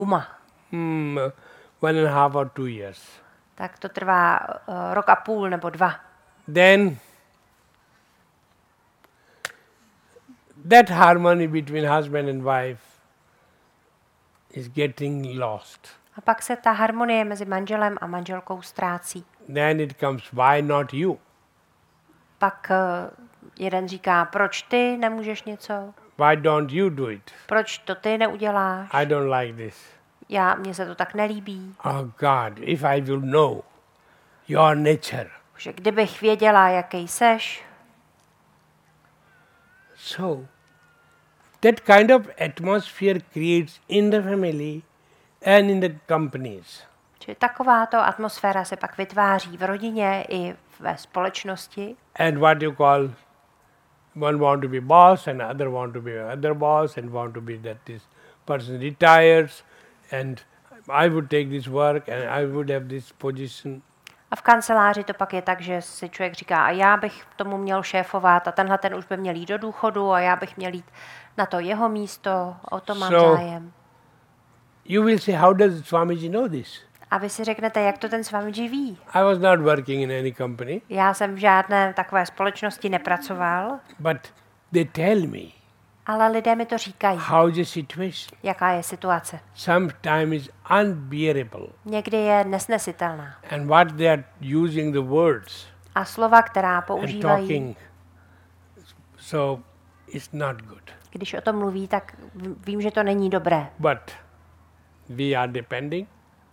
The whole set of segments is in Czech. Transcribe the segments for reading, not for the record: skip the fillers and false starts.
Uma. 1.5 or 2 years. Tak to trvá rok a půl nebo 2. Then that harmony between husband and wife is getting lost. A pak se ta harmonie mezi manželem a manželkou ztrácí. Then it comes, why not you? Pak jeden říká, proč ty nemůžeš něco? Why don't you do it? Proč to ty neuděláš? I don't like this. Mně se to tak nelíbí. Oh God, if I will know your nature. Že kdybych věděla, jaký seš. So, that kind of atmosphere creates in the family and in the companies. Čili takováto atmosféra se pak vytváří v rodině i ve společnosti. And what you call, one want to be boss and other want to be other boss and want to be that this person retires and I would take this work and I would have this position. A v kanceláři to pak je tak, že si člověk říká, a já bych tomu měl šéfovat a tenhle ten už by měl jít do důchodu a já bych měl jít na to jeho místo, o to mám zájem. You will say, how does Swamiji know this? A vy si řeknete, jak to ten Swamiji ví? I was not working in any company. Já jsem v žádné takové společnosti nepracoval. But they tell me. Ale lidé mi to říkají. How is the situation? Jaká je situace? Sometimes is unbearable. Někdy je nesnesitelná. And what they are using the words. A slova, která používají. Talking, so it's not good. Když o tom mluví, tak vím, že to není dobré. But we are depending.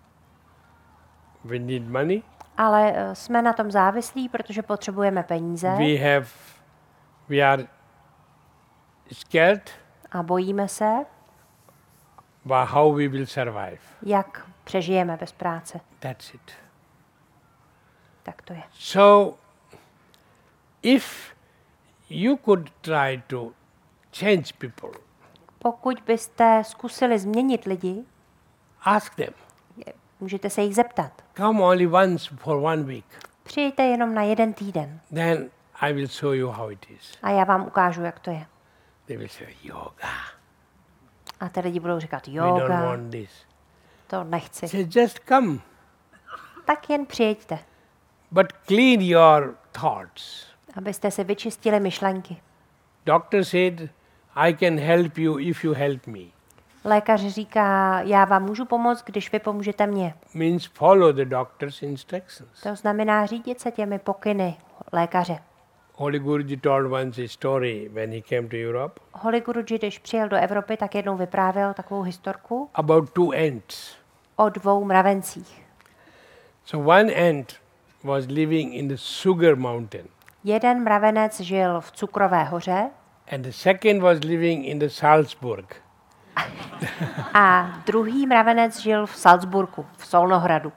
We need money. Ale jsme na tom závislí, protože potřebujeme peníze. We are scared. A bojíme se. How we will survive. Jak přežijeme bez práce. That's it. Tak to je. So, if you could try to change people. Pokud byste zkusili změnit lidi, ask them. Můžete se jich zeptat. Come only once for 1 week. Přijďte jenom na 1 týden. Then I will show you how it is. A já vám ukážu, jak to je. They will say yoga. A ty lidi budou říkat yoga. We don't want this. To nechci. Say just come. Tak jen přijďte. But clean your thoughts. Abyste si vyčistili myšlenky. Doctor said, I can help you if you help me. Lékař říká, já vám můžu pomoct, když vy pomůžete mně. Means follow the doctor's instructions. To znamená řídit se těmi pokyny lékaře. Holy Guruji told once a story when he came to Europe. Holy Guruji, když přijel do Evropy, tak jednou vyprávěl takovou historku. About 2 ants. O 2 mravencích. So one ant was living in the sugar mountain. Jeden mravenec žil v cukrové hoře. And the second was living in the Salzburg. A druhý mravenec žil v Salzburgu, v Solnohradu.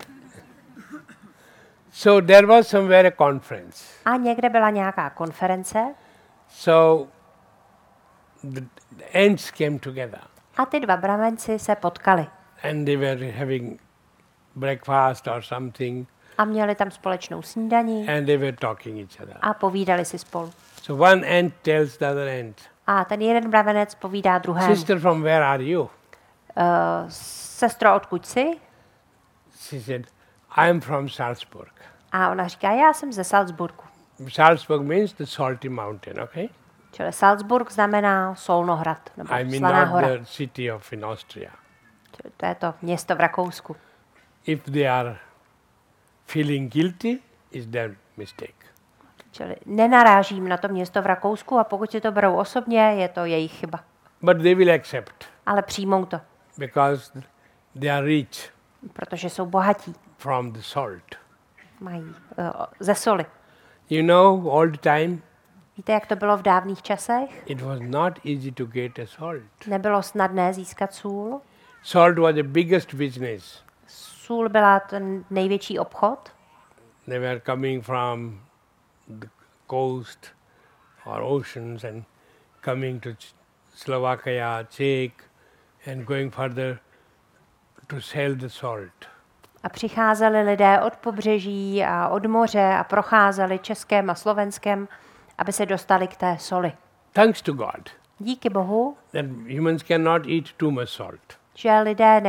So there was somewhere a conference. A někde byla nějaká konference. So the ants came together. A ty 2 mravenci se potkali. And they were having breakfast or something. A měli tam společnou snídani. And they were talking each other. A povídali si spolu. So one ant tells the other ant. A ten jeden mravenec povídá druhému. Sister, from where are you? Sestro, odkud jsi? She said, I am from Salzburg. A ona říká, já jsem ze Salzburgu. Salzburg means the salty mountain, okay? Čili Salzburg znamená Solnohrad, nebo slaná hora. I mean not the city in Austria. Čili to je to město v Rakousku. If they are feeling guilty, is their mistake. Čili nenarážím na to město v Rakousku a pokud si to berou osobně, je to jejich chyba. But they will accept. Ale přijmou to. Because they are rich. Protože jsou bohatí. From the salt. Mají ze soli. You know, all the time. Víte, jak to bylo v dávných časech? It was not easy to get a salt. Nebylo snadné získat sůl. Salt was the biggest business. Sůl byla ten největší obchod. They were coming from the coast or oceans and coming to Slovakia, Czech and going further to sell the salt. A přicházeli lidé od pobřeží a od moře a procházeli Českém a Slovenskem, aby se dostali k té soli. Thanks to God. Díky Bohu, That humans cannot eat too much salt. že lidé